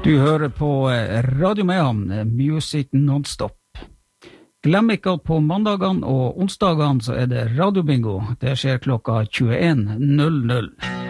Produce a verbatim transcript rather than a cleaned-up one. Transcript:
Du hører på Radio Mehamn, Music Non-Stop. Glem ikke at på mandagene og onsdagene så er det radiobingo. Det skjer klokka tjueen null null.